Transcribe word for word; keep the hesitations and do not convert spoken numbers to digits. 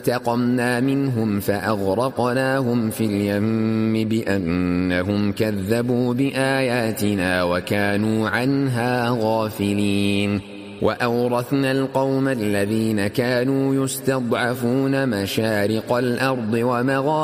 فانتقمنا منهم فأغرقناهم في اليم بأنهم كذبوا بآياتنا وكانوا عنها غافلين وأورثنا القوم الذين كانوا يستضعفون مشارق الأرض ومغاربها